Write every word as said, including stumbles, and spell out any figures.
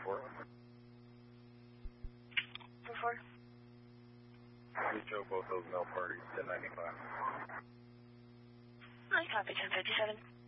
four. four four. We show both those male parties, ten ninety-five. I copy, ten fifty-seven.